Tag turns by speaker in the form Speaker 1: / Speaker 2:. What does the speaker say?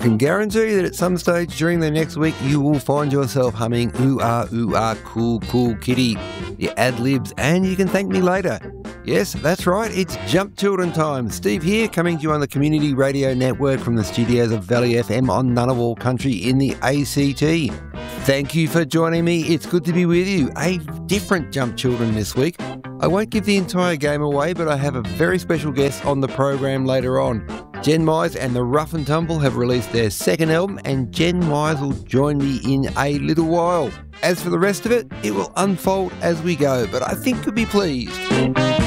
Speaker 1: can guarantee that at some stage during the next week you will find yourself humming ooh ah, cool, cool kitty, your ad-libs, and you can thank me later. Yes, that's right, it's Jump Children time. Steve here, coming to you on the Community Radio Network from the studios of Valley FM on Ngunnawal Country in the ACT. Thank you for joining me. It's good to be with you. A different Jump Children this week. I won't give the entire game away, but I have a very special guest on the program later on. Jen Mize and the Rough and Tumble have released their second album, and Jen Mize will join me in a little while. As for the rest of it, it will unfold as we go, but I think you'll be pleased.